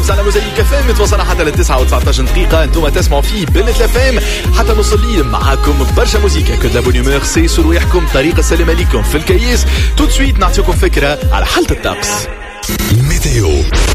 ويفز على موزايك اف ام. توصلنا حتى ل 9 و19 دقيقة. انتم تسمعوا فيه بنت اف ام حتى نوصل لي معاكم برشا موسيقى. كود لابون يومور سي سور رواحكم. طريقة السلام عليكم في الكيس. تو سويت نعطيكم فكرة على حالة الطقس. الميتيو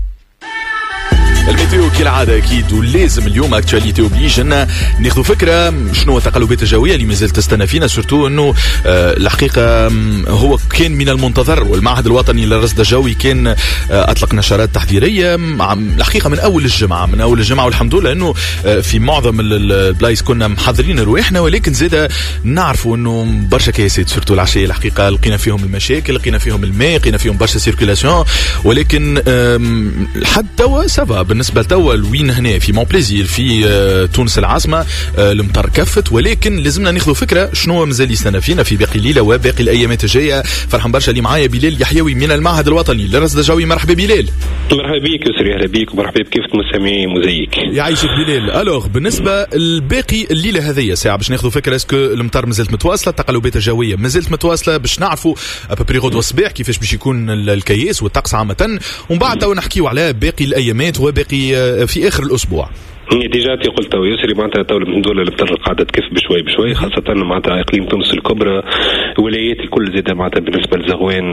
كالعادة أكيد ولازم اليوم اكتواليتي اوبليج أن ناخذ فكرة شنو التقلبات الجوية اللي مازالت تستنى فينا. سورتو أنه الحقيقة هو كان من المنتظر، والمعهد الوطني للرصد الجوي كان أطلق نشرات تحذيرية الحقيقة من أول الجمعة والحمد لله أنه في معظم البلايص كنا محضرين رواحنا، ولكن زاد نعرفوا أنه برشا كياسات سورتو العشية الحقيقة لقينا فيهم المشاكل، لقينا فيهم الماء، لقينا فيهم برشا سيركولاسيون، ولكن حتى توا سافا بالنسبة لتوا الوين هنا في مونبليزير في تونس العاصمة المطر كفت، ولكن لازمنا ناخذ فكرة شنو مازال يستنى فينا في باقي الليلة وباقي الأيامات الجاية. فرحان برشا اللي معايا بلال يحيوي من المعهد الوطني للرصد الجوي. مرحبا بلال. مرحبا بك يسري، اهلا بك ومرحبا بكيف مستمعي موزايك. يعيشك بلال. الوغ بالنسبة للباقي الليلة هذية ساعة باش ناخذ فكرة اسكو المطر مازالت متواصلة، التقلبات الجوية مازالت متواصلة، باش نعرفوا ابري غدوة الصباح كيفاش باش يكون الكياس والطقس عامة، ومن بعد تو نحكيو على باقي الأيامات وباقي في آخر الأسبوع. ديجا قلت يسري معناتها تو الدولة المطر قاعدة تكف بشوي خاصة معناتها إقليم تونس الكبرى، ولايات الكل زاد معناتها بالنسبة لزغوان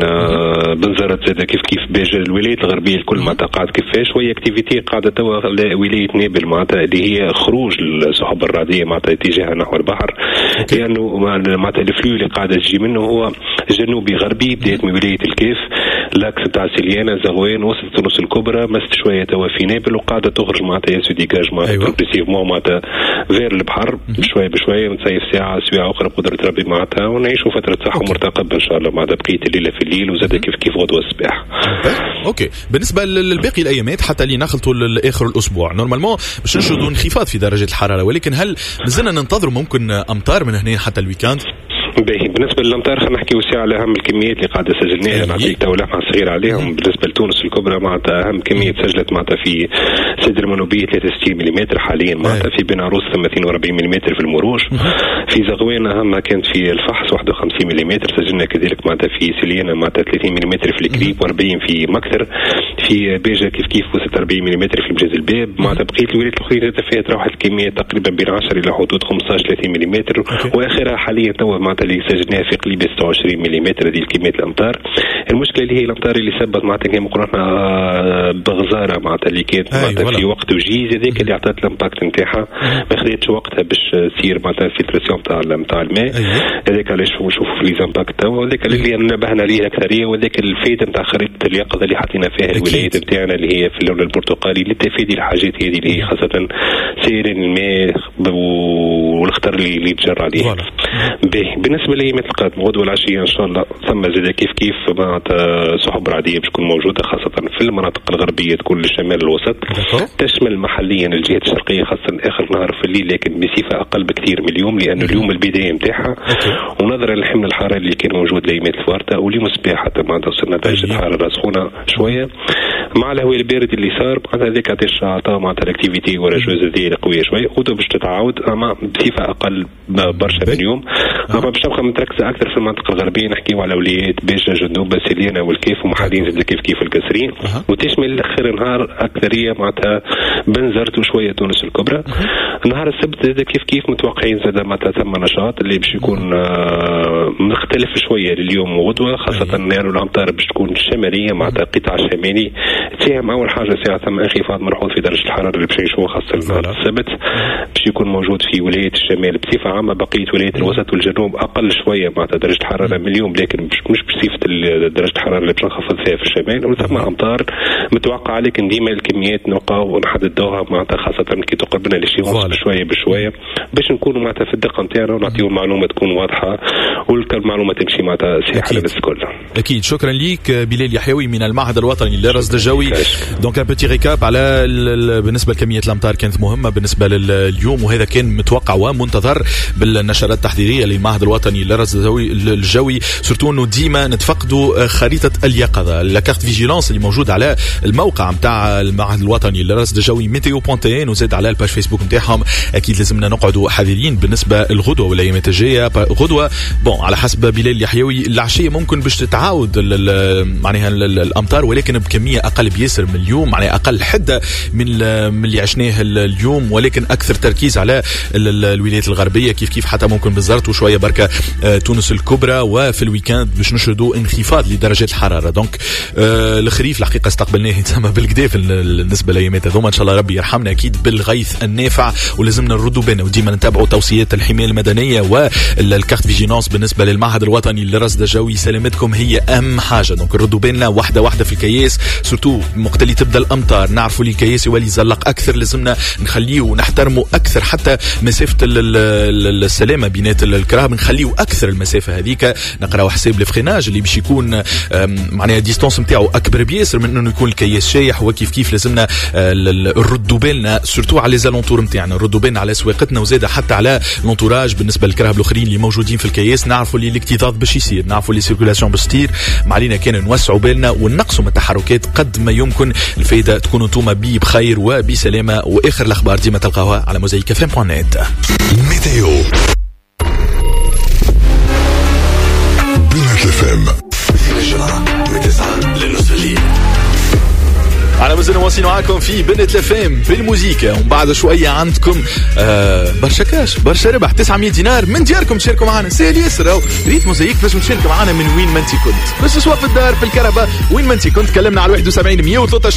بنزرت زاد كيف باجي الولايات الغربية الكل معناتها قاعد كيفاش شوية اكتيفيتي قاعدة تو ولاية نابل معناتها اللي هي خروج السحب الرعدية معناتها اتجاه نحو البحر، لأنه معناتها الفلو اللي قاعدة تجي منه هو جنوبي غربي، بداية من ولاية الكيف لاكس تاع سيليانا زغوان وسط تونس الكبرى مست شوية توا في نابل، وقاعدة تخرج معناتها يسوديكاج بروغريسيفمون معناتها غير البحر بشوي نتصيف ساعة أخرى بقدرة ربي معناتها، ونعيشوا فترة صح مرتقبة إن شاء الله معناتها بقية الليلة في الليل وزاد كيف غدوة الصباح. اوكي بالنسبة للباقي الأيامات حتى اللي نخلطوا لآخر الأسبوع نورمالمون باش نشهدوا انخفاض في درجة الحرارة، ولكن هل مازلنا ننتظروا ممكن أمطار من هنا حتى الويكاند؟ بالنسبه للامطار خلينا نحكيو ساعه على اهم الكميات اللي قاعده سجلناها، نعطيك تو لمحه صغيره عليهم. بالنسبه لتونس الكبرى معناتها اهم كميه سجلت معناتها في سد المنوبيه 63 ملم حاليا، معناتها في بناروس 30 و40 ملم في المروج، في زغوان اهمها كانت في الفحص 51 ملم سجلنا كذلك معناتها في سليانه معناتها 30 ملم في الكريب و40 في مكثر، في بيجا كيف 46 ملم في مجاز الباب، معناتها بقيه الولايات الاخرى فيها تروح الكميه تقريبا بين 10 الى حدود 15 30 ملم، واخرها حاليا تو معناتها اللي سجلناها في قليب 26 ملم هذه كميه الامطار. المشكله اللي هي الامطار اللي سبت معناتها كما قلنا بغزاره معناتها اللي كانت معناتها في وقت وجيز، هذيك اللي عطات الامباكت نتاعها ما خديتش وقتها باش تصير معناتها الفلتراسيون تاع الماء، هذاك علاش نشوفوا في ليزامباكت توا، هذاك اللي نبهنا عليه الاكثريه، وهذاك الفائده نتاع خريطه اليقظه اللي حطينا فيها الولايات نتاعنا اللي هي في اللون البرتقالي لتفادي الحاجات هذه اللي هي خاصه سيرين الماء والخطر اللي تجرى عليه. بالنسبه لي مثل قادم غدوه العشيه ان شاء الله ثم زاد كيف معناتها سحب رعديه باش تكون موجوده خاصه في المناطق الغربيه تكون للشمال الوسط، تشمل محليا الجهات الشرقيه خاصه اخر نهار في الليل، لكن بصفه اقل بكثير من اليوم لانه اليوم البدايه نتاعها، ونظرا للحمل الحراري اللي كان موجود لايامات الفوارته واليوم الصباح حتى معناتها وصلنا درجه الحراره سخونه شويه مع الهواء البارد اللي صار، معناتها هذيك عطاها معناتها الاكتيفيتي وراجوز هذه قويه شويه، غدوه باش تتعاود اما بصفه اقل برشا من اليوم، اما باش تبقى متركزه اكثر في المنطقه الغربيه، نحكيو على ولايات بيجا جندوبه سيليانا والكيف ومحلين زاد كيف القصرين، وتشمل اخر النهار اكثريه معناتها بنزرت وشويه تونس الكبرى. نهار السبت زاد كيف متوقعين زاد معناتها ثم نشاط اللي باش يكون مختلف شويه لليوم وغدوه، خاصه انه الامطار باش تكون شماليه معناتها قطاع شمالي تهم اول حاجه ساعه ثم انخفاض ملحوظ في درجه الحراره اللي باش نشوفوها خاصه نهار السبت باش يكون موجود في ولايه الشمال بصفه عامه، بقيه ولايات الوسط والجنوب اقل شويه معناتها درجه الحراره من اليوم، لكن مش بصفه درجه الحراره اللي باش نخفض فيها في الشمال، وثم امطار متوقعه، لكن ديما الكميات نلقاو ونحددوها معناتها خاصه كي تقربنا للشيء بشويه باش نكونوا معناتها في الدقه نتاعنا ونعطيو المعلومه تكون واضحه والمعلومه تمشي معناتها صحيحه للناس الكل. اكيد شكرا ليك بلال يحيوي من المعهد الوطني للرصد الجوي. دونك ان بيتي ريكاب على بالنسبه لكميه الامطار كانت مهمه بالنسبه لليوم، وهذا كان متوقع ومنتظر بالنشرات التحذيريه للمعهد الوطني للرصد الجوي، سورتو انه ديما نتفقدوا خريطه اليقظه لا كارت فيجيلانس اللي موجود على الموقع متاع المعهد الوطني للرصد الجوي meteo.tn وزاد على الباج فيسبوك نتاعهم. اكيد لازمنا نقعدوا حذرين بالنسبه الغدوه والايامات الجايه. غدوه على حسب بلال اليحيوي العشيه ممكن باش تتعاود معناها الامطار ولكن بكميه اقل بياسر من اليوم، معناها اقل حده من اللي عشناه اليوم، ولكن اكثر تركيز على الولايات الغربيه كيف حتى ممكن بالزرت وشويه بركه تونس الكبرى. وفي الويكاند باش نشهدوا انخفاض لدرجات الحراره. دونك الخريف الحقيقه استقبلناه يتسمى بالكدا بالنسبه للايامات هذوما. ان شاء الله ربي يرحمنا اكيد بالغيث النافع، ولازمنا نردوا بالنا وديما نتابعوا توصيات الحمايه المدنيه والكارت فيجيلانس بالنسبه للمعهد الوطني للرصد الجوي. سلامتكم هي اهم حاجه. دونك نردوا بالنا واحده في الكياس، سورتو وقت اللي تبدا الامطار نعرفوا لي الكياس يولي يزلق اكثر، لازمنا نخليه ونحترموا اكثر حتى مسافه السلامه بينات الكراهب، نخليه اكثر المسافه هذيك. نقراو حساب الفريناج اللي باش يكون معناها ديستانس نتاعو اكبر بياسر من انه يكون الكياس شايح. وكيف لازمنا نردوا بالنا سورتو على ليزالونتور نتاعنا، نردوا بالنا على سواقتنا وزاده حتى على لونتوراج بالنسبه للكراهب الاخرين اللي موجودين في الكياس. نعرفوا اللي الاكتظاظ باش يصير، نعرفوا اللي سيركولاسيون باش تصير. ما علينا كان نوسعوا بالنا ونقصوا من التحركات قد ما يمكن. الفايده تكونوا انتم بخير وبسلامه. واخر الاخبار ديما تلقاوها على mosaicfm.net. ميتيو بنات الفم من 9 للنصف الليل. على مازلنا واصلين معاكم في بنت الفام بالموسيقى. ومن بعد شويه عندكم برشا كاش برشا ربح 900 دينار من دياركم تشاركوا معنا. سهل ياسر اهو ريت موزايك باش تشاركوا معنا من وين ما انت كنت، بس سواء في الدار في الكهرباء وين ما انت كنت. كلمنا على 71 113